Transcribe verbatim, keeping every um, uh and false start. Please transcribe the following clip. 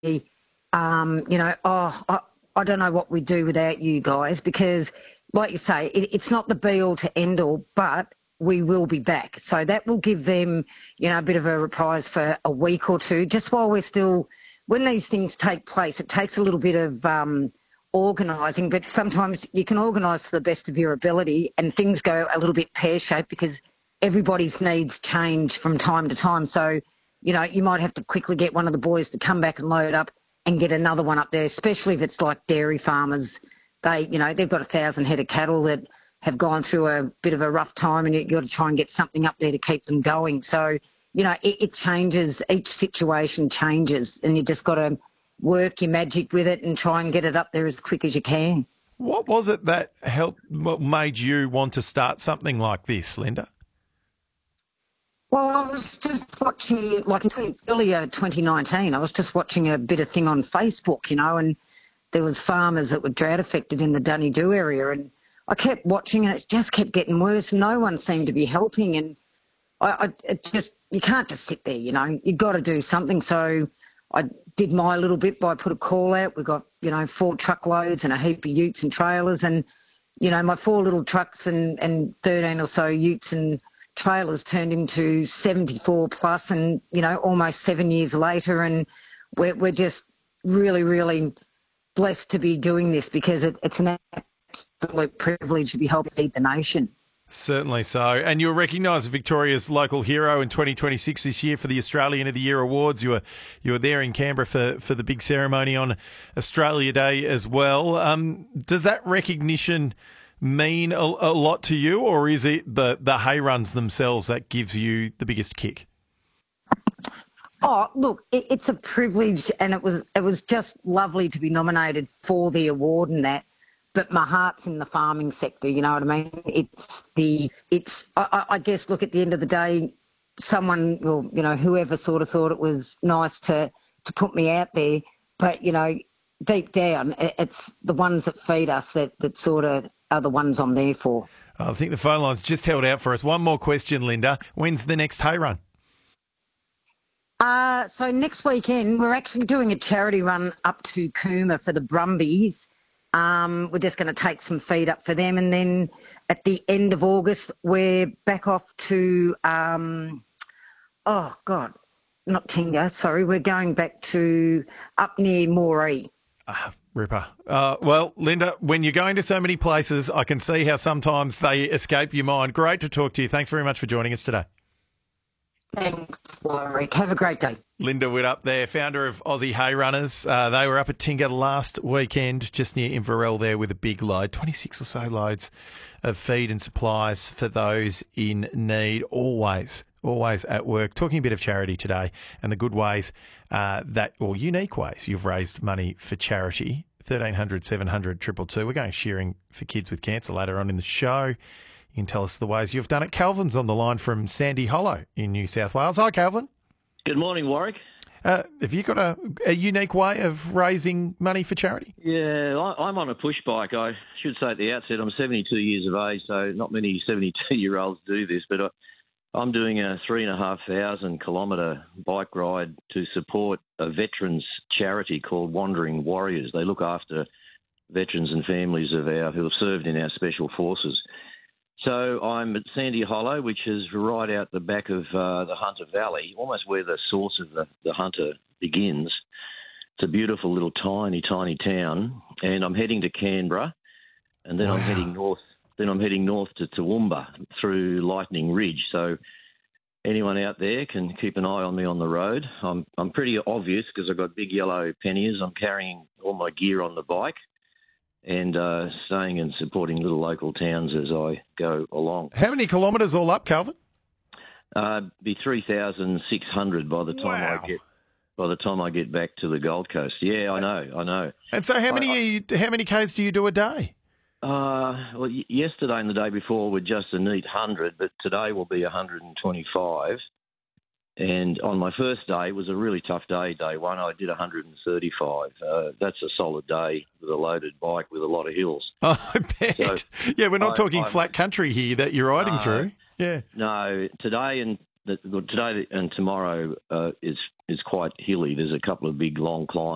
um, you know, oh, I, I don't know what we'd do without you guys because, like you say, it, it's not the be-all to end-all, but we will be back. So that will give them, you know, a bit of a reprise for a week or two, just while we're still, when these things take place, it takes a little bit of um, organising, but sometimes you can organise to the best of your ability and things go a little bit pear-shaped because everybody's needs change from time to time. So, you know, you might have to quickly get one of the boys to come back and load up and get another one up there, especially if it's like dairy farmers. They, you know, they've got a thousand head of cattle that have gone through a bit of a rough time and you've got to try and get something up there to keep them going. So, you know, it, it changes, each situation changes and you just got to work your magic with it and try and get it up there as quick as you can. What was it that helped, what made you want to start something like this, Linda? Well, I was just watching, like in twenty, earlier twenty nineteen, I was just watching a bit of thing on Facebook, you know, and there was farmers that were drought affected in the Dunedoo area, and I kept watching and it just kept getting worse. No one seemed to be helping, and I, I it just, you can't just sit there, you know, you've got to do something. So I did my little bit by put a call out. We got, you know, four truckloads and a heap of utes and trailers, and, you know, my four little trucks and, and thirteen or so utes and trailers turned into seventy-four plus and, you know, almost seven years later. And we're, we're just really, really blessed to be doing this because it, it's an absolute privilege to be helping feed the nation. Certainly so. And you're recognised as Victoria's local hero in twenty twenty-six this year for the Australian of the Year Awards. You were you were there in Canberra for, for the big ceremony on Australia Day as well. Um, does that recognition mean a, a lot to you, or is it the, the hay runs themselves that gives you the biggest kick? Oh, look, it, it's a privilege, and it was it was just lovely to be nominated for the award and that. But my heart's in the farming sector, you know what I mean? It's the it's I, I guess look, at the end of the day, someone, or you know, whoever sort of thought it was nice to to put me out there, but you know, deep down, it, it's the ones that feed us that that sort of are the ones I'm there for. I think the phone line's just held out for us. One more question, Linda. When's the next hay run? Uh, so next weekend, we're actually doing a charity run up to Cooma for the Brumbies. Um, we're just going to take some feed up for them. And then at the end of August, we're back off to, um, oh, God, not Tinga, sorry. We're going back to up near Moree. Ah, Ripper. Uh, well, Linda, when you're going to so many places, I can see how sometimes they escape your mind. Great to talk to you. Thanks very much for joining us today. Thanks, Warwick. Have a great day. Linda Witt up there, founder of Aussie Hay Runners. Uh, they were up at Tinga last weekend, just near Inverell there with a big load, twenty-six or so loads of feed and supplies for those in need. Always, always at work. Talking a bit of charity today and the good ways uh, that, or unique ways you've raised money for charity. thirteen hundred, seven hundred, two two two. We're going sharing for kids with cancer later on in the show. You can tell us the ways you've done it. Calvin's on the line from Sandy Hollow in New South Wales. Hi, Calvin. Good morning, Warwick. Uh, have you got a, a unique way of raising money for charity? Yeah, I, I'm on a push bike. I should say at the outset, I'm seventy-two years of age, so not many seventy-two-year-olds do this, but I, I'm doing a three and a half thousand kilometre bike ride to support a veterans charity called Wandering Warriors. They look after veterans and families of our who have served in our special forces. So I'm at Sandy Hollow, which is right out the back of uh, the Hunter Valley, almost where the source of the, the Hunter begins. It's a beautiful little tiny, tiny town, and I'm heading to Canberra, and then wow. I'm heading north. Then I'm heading north to Toowoomba through Lightning Ridge. So anyone out there can keep an eye on me on the road. I'm I'm pretty obvious because I've got big yellow panniers. I'm carrying all my gear on the bike, and uh, staying and supporting little local towns as I go along. How many kilometres all up, Calvin? Uh, be three thousand six hundred by the time wow. I get by the time I get back to the Gold Coast. Yeah, I know, I know. And so, how many I, are you, how many k's do you do a day? Uh, well, y- yesterday and the day before were just a neat hundred, but today will be one hundred twenty-five. And on my first day, it was a really tough day, day one. I did one hundred thirty-five. Uh, that's a solid day with a loaded bike with a lot of hills. Oh, I bet. So yeah, we're not I, talking I, flat country here that you're riding no, through. Yeah. No, today and the, today and tomorrow uh, is is quite hilly. There's a couple of big long climbs.